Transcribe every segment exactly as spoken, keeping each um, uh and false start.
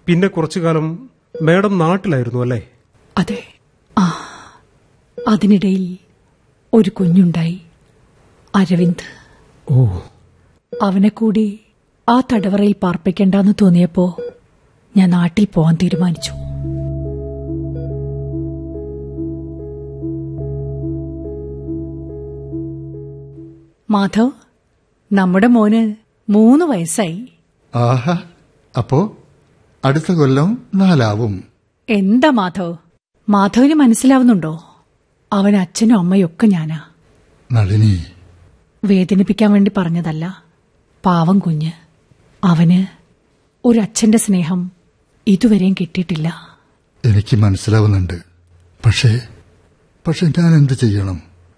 പിന്നെ കുറച്ചു കാലം മാഡം നാട്ടിലായിരുന്നു അല്ലേ? അതെ. ആ അതിനിടയിൽ ഒരു കുഞ്ഞുണ്ടായി, അരവിന്ദ്. ഓ. അവനെ കൂടി ആ തടവറയിൽ പാർപ്പിക്കണ്ടെന്ന് തോന്നിയപ്പോ ഞാൻ നാട്ടിൽ പോകാൻ തീരുമാനിച്ചു. മാധവ്, നമ്മുടെ മോന് മൂന്ന് വയസ്സായി. ആഹാ, അപ്പോ അടുത്ത കൊല്ലം നാലാവും. എന്താ മാധവ്, മാധവിന് മനസ്സിലാവുന്നുണ്ടോ? അവൻ അച്ഛനും അമ്മയും ഒക്കെ ഞാനാ. നളിനി, വേദനിപ്പിക്കാൻ വേണ്ടി പറഞ്ഞതല്ല. പാവം കുഞ്ഞ്, അവന് ഒരച്ഛന്റെ സ്നേഹം ഇതുവരെയും കിട്ടിയിട്ടില്ല. എനിക്ക് മനസ്സിലാവുന്നുണ്ട്. പക്ഷേ പക്ഷെ ഞാൻ എന്ത് ചെയ്യണം?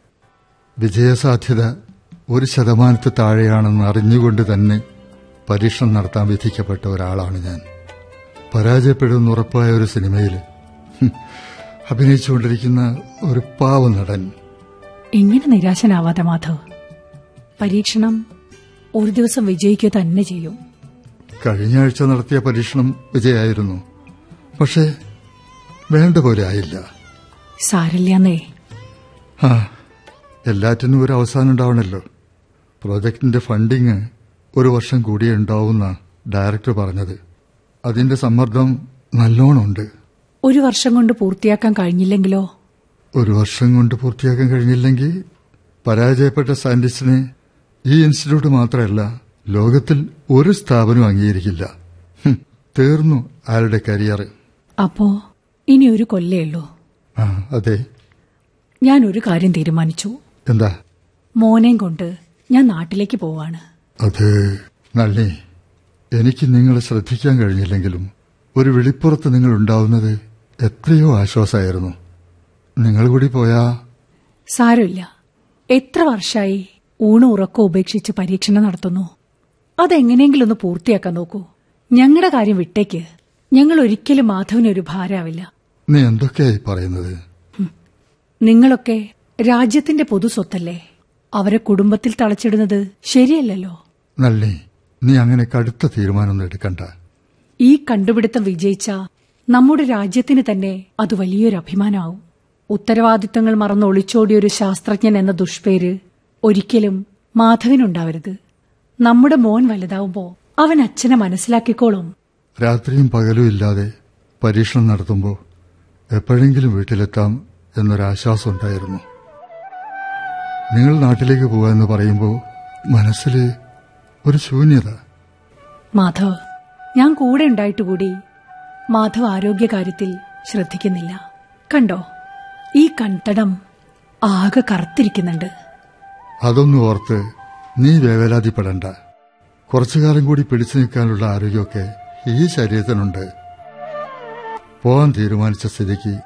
വിജയസാധ്യത ഒരു ശതമാനത്ത് താഴെയാണെന്ന് അറിഞ്ഞുകൊണ്ട് തന്നെ പരീക്ഷണം നടത്താൻ വിധിക്കപ്പെട്ട ഒരാളാണ് ഞാൻ. പരാജയപ്പെടുമെന്ന് ഉറപ്പായ ഒരു സിനിമയിൽ അഭിനയിച്ചുകൊണ്ടിരിക്കുന്ന ഒരു പാവ നടൻ. ഇങ്ങനെ നിരാശനാവാതെ മാധവ്, പരീക്ഷണം ഒരു ദിവസം വിജയിക്കുക തന്നെ ചെയ്യും. കഴിഞ്ഞ ആഴ്ച നടത്തിയ പരീക്ഷണം വിജയമായിരുന്നു. പക്ഷേ വേണ്ട പോലെ ആയില്ല. സാരില്ലെന്നേ. ആ, എല്ലാറ്റിനും ഒരു അവസാനം ഉണ്ടാവണല്ലോ. പ്രോജക്ടിന്റെ ഫണ്ടിങ് ഒരു വർഷം കൂടിയേ ഉണ്ടാവുന്ന ഡയറക്ടർ പറഞ്ഞത്. അതിന്റെ സമ്മർദ്ദം നല്ലോണമുണ്ട്. ഒരു വർഷം കൊണ്ട് പൂർത്തിയാക്കാൻ കഴിഞ്ഞില്ലെങ്കിലോ? ഒരു വർഷം കൊണ്ട് പൂർത്തിയാക്കാൻ കഴിഞ്ഞില്ലെങ്കിൽ പരാജയപ്പെട്ട സയന്റിസ്റ്റിനെ ഈ ഇൻസ്റ്റിറ്റ്യൂട്ട് മാത്രമല്ല, ലോകത്തിൽ ഒരു സ്ഥാപനവും അംഗീകരിക്കില്ല. തീർന്നു അയാളുടെ കരിയർ. അപ്പോ ഇനി ഒരു കൊല്ലേ ഉള്ളൂ. ആ, അതെ. ഞാൻ ഒരു കാര്യം തീരുമാനിച്ചു. എന്താ? മോനെയും കൊണ്ട് ഞാൻ നാട്ടിലേക്ക് പോവാണ്. അത് നള്ളി, എനിക്ക് നിങ്ങളെ ശ്രദ്ധിക്കാൻ കഴിഞ്ഞില്ലെങ്കിലും ഒരു വെളിപ്പുറത്ത് നിങ്ങൾ ഉണ്ടാവുന്നത് എത്രയോ ആശ്വാസമായിരുന്നു. നിങ്ങൾ കൂടി പോയാ? സാരമില്ല. എത്ര വർഷമായി ഊണ് ഉറക്കം ഉപേക്ഷിച്ച് പരീക്ഷണം നടത്തുന്നു. അതെങ്ങനെയെങ്കിലും ഒന്ന് പൂർത്തിയാക്കാൻ നോക്കൂ. ഞങ്ങളുടെ കാര്യം വിട്ടേക്ക്. ഞങ്ങൾ ഒരിക്കലും മാധവനൊരു ഭാരമാവില്ല. നീ എന്തൊക്കെയായി പറയുന്നത്? നിങ്ങളൊക്കെ രാജ്യത്തിന്റെ പൊതു സ്വത്തല്ലേ. അവരെ കുടുംബത്തിൽ തളച്ചിടുന്നത് ശരിയല്ലല്ലോ. നള്ളി, നീ അങ്ങനെ കടുത്ത തീരുമാനമൊന്നും എടുക്കണ്ട. ഈ കണ്ടുപിടുത്തം വിജയിച്ച നമ്മുടെ രാജ്യത്തിന് തന്നെ അത് വലിയൊരു അഭിമാനമാവും. ഉത്തരവാദിത്തങ്ങൾ മറന്ന് ഒളിച്ചോടിയ ഒരു ശാസ്ത്രജ്ഞൻ എന്ന ദുഷ്പേര് ഒരിക്കലും മാധവനുണ്ടാവരുത്. നമ്മുടെ മോൻ വലുതാവുമ്പോ അവൻ അച്ഛനെ മനസ്സിലാക്കിക്കോളും. രാത്രിയും പകലും ഇല്ലാതെ പരീക്ഷണം നടത്തുമ്പോൾ എപ്പോഴെങ്കിലും വീട്ടിലെത്താം എന്നൊരാശ്വാസം ഉണ്ടായിരുന്നു. നിങ്ങൾ നാട്ടിലേക്ക് പോവാന്ന് പറയുമ്പോൾ മനസ്സിൽ ഒരു ശൂന്യത. മാധവ്, ഞാൻ കൂടെ ഉണ്ടായിട്ടുകൂടി മാധവ് ആരോഗ്യകാര്യത്തിൽ ശ്രദ്ധിക്കുന്നില്ല. കണ്ടോ, ഈ കൺതടം ആകെ കറുത്തിരിക്കുന്നുണ്ട്. അതൊന്നും ഓർത്ത് നീ വേവലാതിപ്പെടണ്ട. കുറച്ചുകാലം കൂടി പിടിച്ചു നിൽക്കാനുള്ള ആരോഗ്യമൊക്കെ ഈ ശരീരത്തിനുണ്ട്. പോകാൻ തീരുമാനിച്ച സ്ഥിതിക്ക്